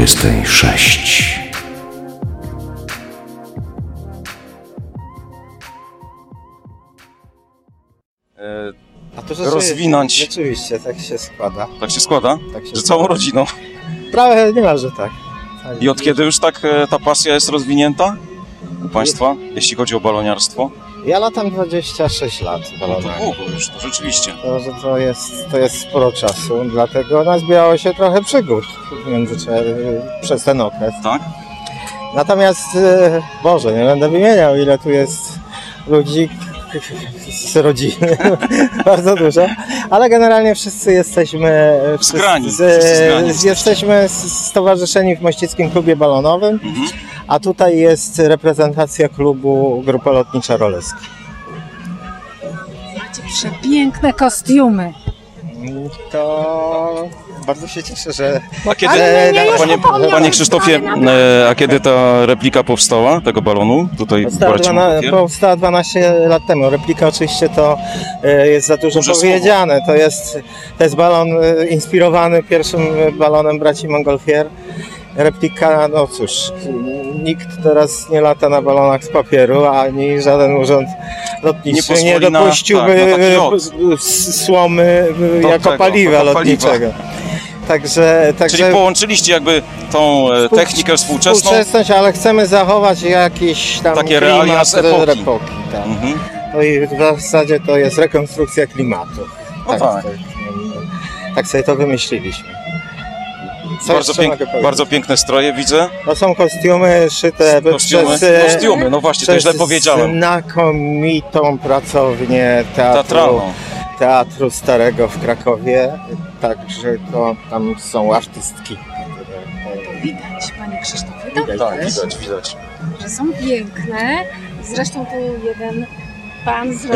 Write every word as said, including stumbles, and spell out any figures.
dwudziestej sześć. A to rozwinąć. Rzeczywiście, tak się składa. Tak się składa? Tak się że składa. całą rodziną. Prawie niemalże tak. tak. I od kiedy już tak e, ta pasja jest rozwinięta u Państwa, jeśli chodzi o baloniarstwo? Ja latam dwadzieścia sześć lat No to balonami. długo już, to rzeczywiście. To, że to jest, to jest sporo czasu, dlatego nazbierało się trochę przygód w międzyczasie, przez ten okres. Tak? Natomiast, e, Boże, nie będę wymieniał, ile tu jest ludzi z rodziny, bardzo dużo, ale generalnie wszyscy jesteśmy Zgrani, z, wszyscy zgrani z, jesteśmy stowarzyszeni w Mościckim Klubie Balonowym, Mhm. a tutaj jest reprezentacja klubu Grupa Lotnicza Roleski. Macie przepiękne kostiumy. To bardzo się cieszę, że... A kiedy, Ale nie, już panie, zapomniałem. panie Krzysztofie, e, a kiedy ta replika powstała, tego balonu, tutaj w Powstała, Braci dwana, Montgolfier? powstała dwanaście lat temu. Replika oczywiście to e, jest za dużo Duże powiedziane. To jest, to jest balon e, inspirowany pierwszym balonem braci Montgolfier. Replika, no cóż, nikt teraz nie lata na balonach z papieru, ani żaden urząd lotniczy Nie nie, pozwoli na- dopuściłby tak, na taki e, lot. s- słomy e, Do jako tego, paliwa jako lotniczego. Także, także Czyli połączyliście jakby tą e, Współ- technikę współczesną. współczesność, ale chcemy zachować jakiś tam Takie realia klimat z epoki. epoki tak. Mhm. No i w zasadzie to jest rekonstrukcja klimatu. No tak. tak, tak sobie to wymyśliliśmy. Co Bardzo, jeszcze pięk, mogę powiedzieć? bardzo piękne stroje widzę. To są kostiumy szyte Kostiumy, przez, e, kostiumy, no właśnie, to przez źle powiedziałem. znakomitą pracownię teatru, Teatralną. teatru Starego w Krakowie. Także to tam są artystki. Widać, panie Krzysztofie, to Tak, widać, widać, widać. że są piękne. Zresztą tu jeden pan z